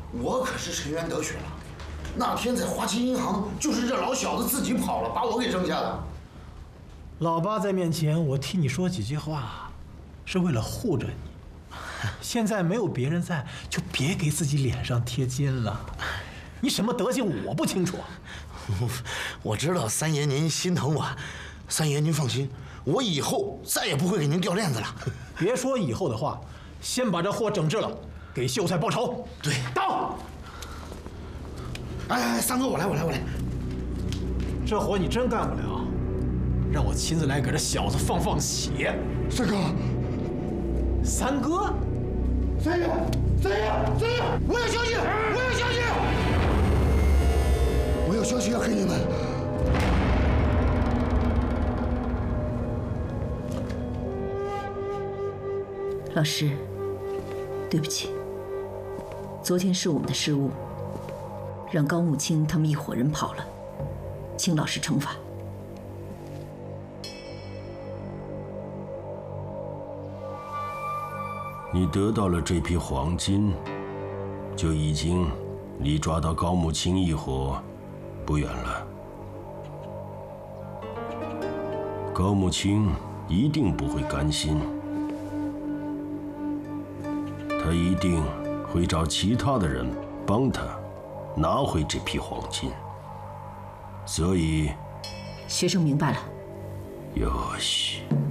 我可是沉冤得雪了。那天在华清银行，就是这老小子自己跑了，把我给扔下的。 老八在面前，我替你说几句话，是为了护着你。现在没有别人在，就别给自己脸上贴金了。你什么德行，我不清楚。 我知道三爷您心疼我，三爷您放心，我以后再也不会给您掉链子了。 别说以后的话，先把这货整治了，给秀才报仇。 对， 到。 哎，三哥，我来。 这活你真干不了，让我亲自来给这小子放血。 三哥， 三哥， 三爷，我有消息，我有消息要给你们。 老师，对不起，昨天是我们的失误，让高木清他们一伙人跑了，请老师惩罚。 你得到了这批黄金，就已经离抓到高木清一伙不远了。高木清一定不会甘心，他一定会找其他的人帮他拿回这批黄金。所以， 学生明白了。 よし。